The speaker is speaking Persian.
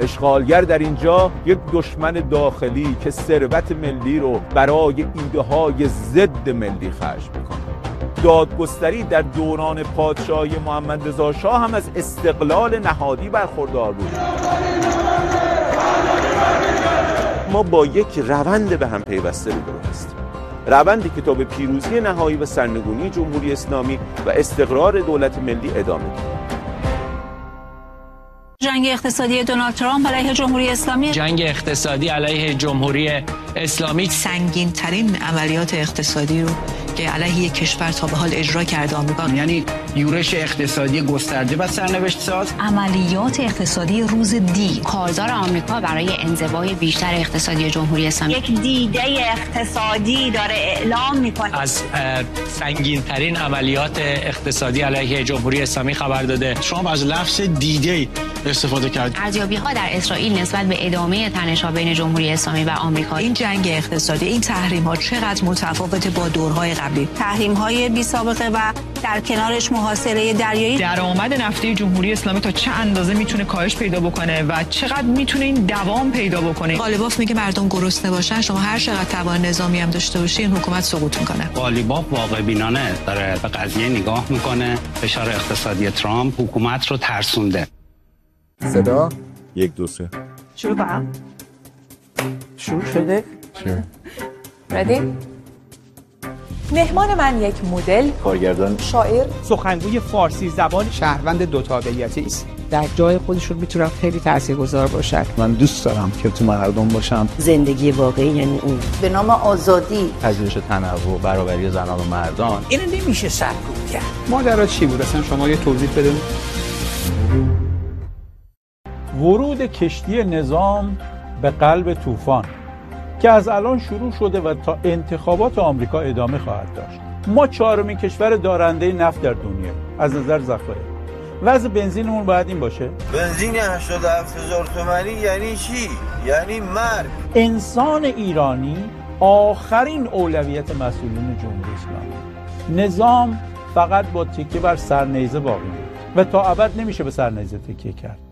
اشغالگر در اینجا یک دشمن داخلی که ثروت ملی رو برای ایده‌های ضد ملی خرج میکنه. دادگستری در دوران پادشاهی محمد رضا شاه هم از استقلال نهادی برخوردار بود. ما با یک روند به هم پیوسته روبرو هستیم. روندی که تا به پیروزی نهایی و سرنگونی جمهوری اسلامی و استقرار دولت ملی ادامه دارد. جنگ اقتصادی دونالد ترامپ علیه جمهوری اسلامی. جنگ اقتصادی علیه جمهوری اسلامی سنگین ترین عملیات اقتصادی رو که علیه یک کشور تا به حال اجرا کرده آمریکا، یعنی یورش اقتصادی گسترده و سرنوشت ساز. عملیات اقتصادی روز دی. کارزار آمریکا برای انزوای بیشتر اقتصادی جمهوری اسلامی یک دیده اقتصادی داره اعلام میکنه. از سنگین ترین عملیات اقتصادی علیه جمهوری اسلامی خبر داده. ترامپ از لفظ دیده استفاده کرد. ارزیابی‌ها در اسرائیل نسبت به ادامه تنش‌ها بین جمهوری اسلامی و آمریکا. این جنگ اقتصادی، این تحریم‌ها چقدر متفاوت با دورهای قبلی؟ تحریم‌های بی سابقه و در کنارش محاصره دریایی. درآمد نفتی جمهوری اسلامی تا چه اندازه میتونه کاهش پیدا بکنه و چقدر میتونه این دوام پیدا بکنه؟ قالیباف میگه مردم گرسنه باشن، شما هر چقدر توان نظامی هم داشته باشی این حکومت سقوط میکنه. قالیباف واقع بینانه داره به قضیه نگاه میکنه. فشار اقتصادی ترامپ حکومت رو ترسونده. صدا 1 2 3 شروع کنم. شروع شده؟ ردی؟ مهمان من یک مدل، کارگردان، شاعر، سخنگوی فارسی زبان، شهروند دو تابعیتی است. در جای خودشون میتونن خیلی تاثیرگذار باشن. من دوست دارم که تو مردم باشم. زندگی واقعی یعنی اون به نام آزادی، پذیرش تنوع، برابری زنان و مردان. اینو نمیشه سرکوب کرد. ماجرا چی بود اصلا؟ شما یه توضیح بده. ورود کشتی نظام به قلب طوفان که از الان شروع شده و تا انتخابات آمریکا ادامه خواهد داشت. ما 4مین کشور دارنده نفت در دنیا از نظر ذخایر. وضع بنزینمون باید این باشه. بنزین 87,000 تومانی یعنی چی؟ یعنی مرگ. انسان ایرانی آخرین اولویت مسئولین جمهوری اسلامی. نظام فقط با تکیه بر سرنیزه باقی میمونه و تا ابد نمیشه به سرنیزه تکیه کرد.